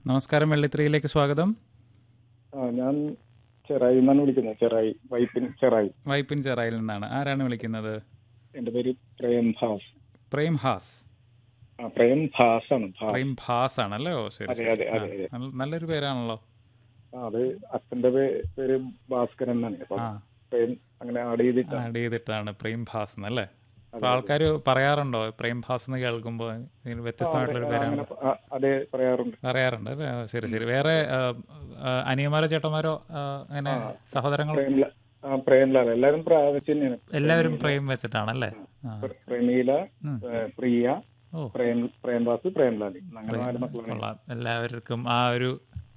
നമസ്കാരം, വെള്ളിത്തിരയിലേക്ക് സ്വാഗതം. ഞാൻ ചെറായി നിന്നാണ് വിളിക്കുന്നത്. ചെറായി, വൈപ്പിൻ ചെറായിൽ നിന്നാണ്. ആരാണ് വിളിക്കുന്നത്? എന്റെ പേര് പ്രേംഭാസ്. പ്രേംഹാസ്. പ്രേംഭാസ് ആണ്. പ്രേം ഭാസ് ആണല്ലേ? ഓ ശരി അതെ ശരി. അതെ അതെ അതെ. നല്ലൊരു പേരാണല്ലോ. അത് അച്ഛന്റെ പേര് ഭാസ്കരൻ എന്നാണ്. അപ്പൊ ആ, പ്രേം അങ്ങനെ ആഡ് ചെയ്തിട്ടാണ്. ആഡ് ചെയ്തിട്ടാണ് പ്രേം ഭാസ് എന്നല്ലേ. അപ്പൊ അതെ അതെ. ആൾക്കാർ പറയാറുണ്ടോ പ്രേം ഭാസ് എന്ന് കേൾക്കുമ്പോൾ ഇതിന് അതെ വ്യത്യസ്തമായിട്ടുള്ളൊരു അങ്ങനെ പേരാണല്ലോ? അതെ പറയാറുണ്ട്. പറയാറുണ്ട് അല്ലേ? ഓ, ശരി ശരി. വേറെ അനിയന്മാരോ ചേട്ടന്മാരോ അങ്ങനെ ആ സഹോദരങ്ങൾ? പ്രേംലാൽ. പ്രേംലാൽ എല്ലാരും പ്രാവശ്യം തന്നെയാണ്. എല്ലാവരും പ്രേം വെച്ചിട്ടാണല്ലേ? ആ. പ്രമീല, ഉം. പ്രിയ, ഓ, പ്രേംഭാസ്, പ്രേംലാൽ, അങ്ങനെ പ്രേം 4 മക്കളാണ്. കൊള്ളാം. എല്ലാവർക്കും ആ ഒരു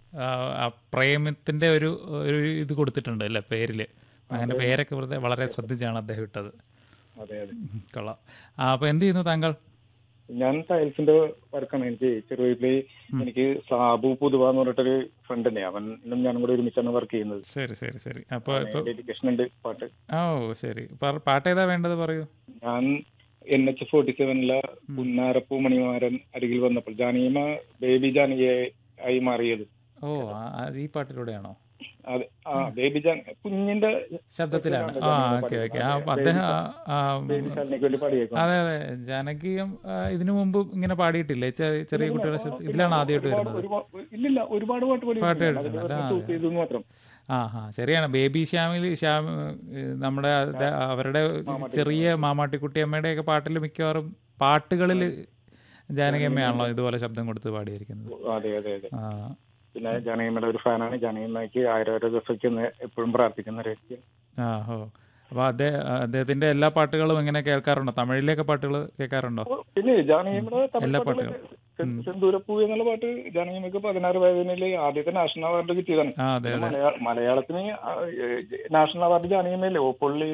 ആ പ്രേമത്തിന്റെ ഒരു ഒരു ഇത് കൊടുത്തിട്ടുണ്ട് അല്ലേ പേരില്. അങ്ങനെ അതെ പേരൊക്കെ വെറുതെ വളരെ ശ്രദ്ധിച്ചാണ് അദ്ദേഹം ഇട്ടത്. അതെ അതെ. കൊള്ളാം. അപ്പൊ എന്ത് ചെയ്യുന്നു താങ്കൾ? ഞാൻ ടൈൽസിന്റെ വർക്കാണ്. എനിക്ക് ചെറുപ്പത്തില് എനിക്ക് സാബു പുതുവ എന്ന് പറഞ്ഞിട്ടൊരു ഫ്രണ്ട് ഉണ്ട്. അവനും ഞാനും കൂടെ ഒരുമിച്ചാണ് വർക്ക് ചെയ്യുന്നത്. ശരി ശരി ശരി. അപ്പൊ അവന് ഇപ്പൊ ഡെഡിക്കേഷൻ ഉണ്ട് പാട്ട്. ഓ ശരി. പാട്ട് ഏതാ വേണ്ടത് പറയൂ. ഞാൻ NH-47 പുന്നാരപ്പൂ മണിമാരൻ അരികിൽ വന്നപ്പോൾ ജാനകിയമ്മ ബേബി ജാനകിയെ ആയി മാറിയത്. ഓ ഈ പാട്ടിലൂടെയാണോ? അത് ബേബി കുഞ്ഞിന്റെ ശബ്ദത്തിലാണ്. ശബ്ദത്തിലാണ് ആ ജാനകിയമ്മ ഓക്കെ പാടിയത്. ഓക്കെ. അതെ, അദ്ദേഹം ബേബി ശാലിനിക്ക് വേണ്ടി പാടിയേക്കും. അതെ അതെ. ജാനകിയും ഇതിനു മുമ്പ് ഇങ്ങനെ പാടിയിട്ടില്ലേ? ചെറിയ കുട്ടികളുടെ ശബ്ദം ഇതിലാണ് ആദ്യമായിട്ട് വരുന്നത്. ഇല്ലില്ല, ഒരുപാട് പാട്ട് പാട്ട് പാടി കേട്ടിട്ടുണ്ട്. ഷൂട്ട് ചെയ്തു മാത്രം. ആ ഹാ ശരിയാണ്. ബേബി ശ്യാം നമ്മുടെ അവരുടെ ചെറിയ മാമാട്ടിക്കുട്ടി അമ്മയുടെ ഒക്കെ പാട്ടിൽ മിക്കവാറും പാട്ടുകളിൽ ജാനകിയമ്മയാണല്ലോ ഇതുപോലെ ശബ്ദം കൊടുത്ത് പാടിയിരിക്കുന്നത്. അതെ അതെ അതെ. ആ പിന്നെ ജാനകിയമ്മയുടെ ഒരു ഫാനാണ്. ജാനകിയമ്മയ്ക്ക് 1000 ദിവസത്തേക്ക് എപ്പോഴും പ്രാർത്ഥിക്കുന്ന ഒരു വ്യക്തിയാണ്. ആ ഹോ. അപ്പോൾ അദ്ദേഹത്തിന്റെ എല്ലാ പാട്ടുകളും എങ്ങനെ കേൾക്കാറുണ്ടോ? തമിഴിലേക്ക് പാട്ടുകൾ കേൾക്കാറുണ്ടോ? പിന്നെ ജാനകിയമ്മയുടെ തമിഴ് എല്ലാ പാട്ടുകൾ പാട്ടുകളും. സെന്തൂരപ്പൂ എന്നുള്ള പാട്ട് ജാനകിയമ്മക്ക് 16 വയതിനില് ആദ്യത്തെ നാഷണൽ അവാർഡ് കിട്ടിയതാണ്. ആ അതെ അതെ. മലയാളത്തിന് നാഷണൽ അവാർഡ് ജാനകിയമ്മയല്ലേ. ഓപ്പൊള്ളി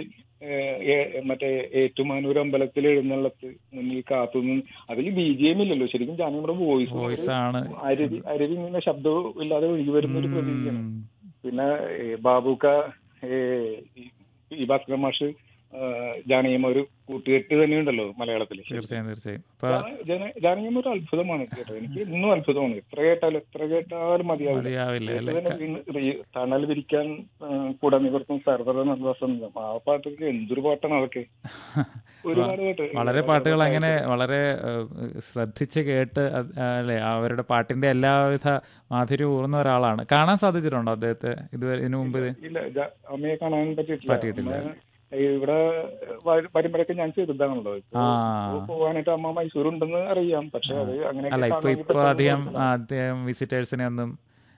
മറ്റേ ഏറ്റുമാനൂർ അമ്പലത്തിൽ എഴുന്നള്ളത്ത് മുന്നിൽ കാത്തുനിന്ന് അതിൽ BGM ഇല്ലല്ലോ. ശരിക്കും ജാനകിയമ്മയുടെ വോയിസ് ആണ്. അരുവി ഇങ്ങനെ ശബ്ദവും ഇല്ലാതെ ഒഴുകി വരുന്ന ഒരു പ്രതീതിയാണ്. പിന്നെ ബാബുക്ക, ഈ ഭാസ്കരൻ മാഷ്, ജാനകിയമ്മ ഒരു കൂട്ടുകെട്ട് തന്നെയുണ്ടല്ലോ മലയാളത്തിൽ. തീർച്ചയായും തീർച്ചയായും. ജാനകിയമ്മ ഒരു അത്ഭുതമാണ് കേട്ടോ. എനിക്ക് ഇന്നും അത്ഭുതമാണ്. എത്ര കേട്ടാലും മതിയാവില്ല അല്ലേ? തണൽ വിരിക്കാൻ കൂടെ നിവർത്തും സർവ്വത നിർദ്ദേശം. ആ പാട്ടൊക്കെ എന്തൊരു പാട്ടാണ് അതൊക്കെ. ഒരുപാട് പാട്ട്, വളരെ പാട്ടുകൾ അങ്ങനെ വളരെ ശ്രദ്ധിച്ച് കേട്ട് അല്ലേ അവരുടെ പാട്ടിന്റെ എല്ലാവിധ മാധുര്യം ഊർന്ന ഒരാളാണ്. കാണാൻ സാധിച്ചിട്ടുണ്ടോ അദ്ദേഹത്തെ ഇതിനു മുമ്പ്? ഇല്ല, അമ്മയെ കാണാൻ പറ്റിയിട്ടില്ല. ഇവിടെ വരുമ്പോഴൊക്കെ ഞാൻ ചെയ്തതാണല്ലോ. പോകാനായിട്ട് അമ്മ മൈസൂർ ഉണ്ടെന്ന് അറിയാം. പക്ഷെ അത് അങ്ങനെ അല്ല ഇപ്പൊ അധികം വിസിറ്റേഴ്സിനെ ഒന്നും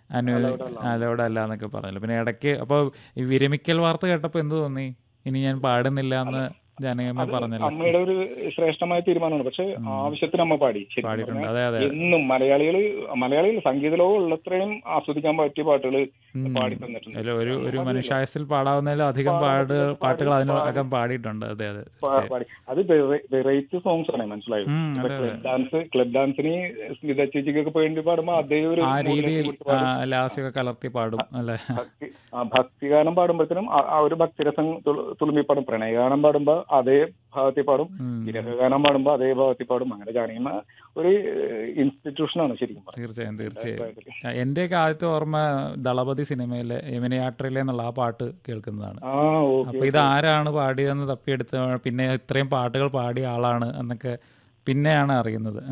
അലൗഡ് അല്ല എന്നൊക്കെ പറഞ്ഞല്ലോ. പിന്നെ ഇടയ്ക്ക് അപ്പോൾ ഈ വിരമിക്കൽ വാർത്ത കേട്ടപ്പോൾ എന്ത് തോന്നി? ഇനി ഞാൻ പാടുന്നില്ല എന്ന് ജാനകിയമ്മ പറഞ്ഞല്ലോ. അമ്മയുടെ ഒരു ശ്രേഷ്ഠമായ തീരുമാനമാണ്. പക്ഷെ ആവശ്യത്തിന് അമ്മ പാടിയിട്ടുണ്ട്. അതെ അതെ. എന്നും മലയാളികൾ സംഗീത ലോകം ഉള്ളത്രയും ആസ്വദിക്കാൻ പറ്റിയ പാട്ടുകൾ പാടി തന്നിട്ടുണ്ട്. ഒരു മനുഷ്യായുസിൽ പാടാവുന്നതിലും അധികം പാട്ടുകൾ അതിനകം പാടിയിട്ടുണ്ട്. അതെ അതെ. അത് വെറൈറ്റി സോങ്സ് ആണ്, മനസ്സിലായോ? ക്ലബ് ഡാൻസിന് സ്മിത ചേച്ചിക്കൊക്കെ വേണ്ടി പാടുമ്പോ അതേ ഒരു ആ രീതിയിൽ ലാസ്യമൊക്കെ കലർത്തി പാടും അല്ലെ. ഭക്തിഗാനം പാടുമ്പോഴത്തേനും ആ ഒരു ഭക്തിരസം തുളുമ്പി പാടും. പ്രണയഗാനം പാടുമ്പോ അതേ ഭാഗത്തിൽ പാടും. വിരഹഗാനം പാടുമ്പോ അതേ ഭാഗത്തിൽ പാടും. അങ്ങനെ ജാനകിയമ്മ ഒരു ഇൻസ്റ്റിറ്റ്യൂഷനാണ് ശരിക്കും. തീർച്ചയായും തീർച്ചയായും. എന്റെയൊക്കെ ആദ്യത്തെ ഓർമ്മ ദളപതി സിനിമയിലെ യമുനയാത്രയിലെ എന്നുള്ള ആ പാട്ട് കേൾക്കുന്നതാണ്. അപ്പൊ ഇത് ആരാണ് പാടിയതെന്ന് തപ്പിയെടുത്ത് പിന്നെ ഇത്രയും പാട്ടുകൾ പാടിയ ആളാണ് എന്നൊക്കെ പിന്നെയാണ് അറിയുന്നത്.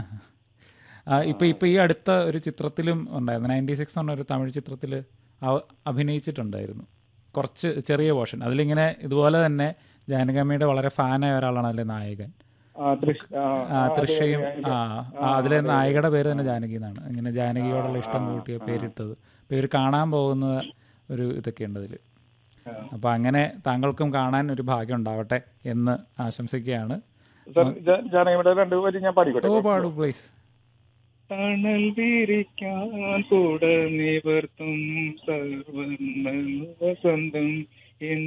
ഇപ്പൊ ഈ അടുത്ത ഒരു ചിത്രത്തിലും ഉണ്ടായിരുന്നു. 96 എന്ന് പറഞ്ഞ ഒരു തമിഴ് ചിത്രത്തിൽ അഭിനയിച്ചിട്ടുണ്ടായിരുന്നു. കുറച്ച് ചെറിയ പോർഷൻ. അതിലിങ്ങനെ ഇതുപോലെ തന്നെ ജാനകിയമ്മയുടെ വളരെ ഫാനായ ഒരാളാണ് അതിലെ നായകൻ. തൃഷയും അതിലെ നായികയുടെ പേര് തന്നെ ജാനകി എന്നാണ്. ഇങ്ങനെ ജാനകിയോടുള്ള ഇഷ്ടം കൂട്ടിയ പേരിട്ടത്. അപ്പോൾ ഇവർ കാണാൻ പോകുന്ന ഒരു ഇതൊക്കെ ഉണ്ട് അതിൽ. അപ്പോൾ അങ്ങനെ താങ്കൾക്കും കാണാൻ ഒരു ഭാഗ്യം ഉണ്ടാവട്ടെ എന്ന് ആശംസിക്കുകയാണ്. ജാനകിയുടെ 2 വരി ഞാൻ പാടിക്കോട്ടെ? ഓ പാടൂ പ്ലീസ്. തണൽ വിരിക്കാൻ കൂടെ നിവർത്തും സർവ്വ വസന്തം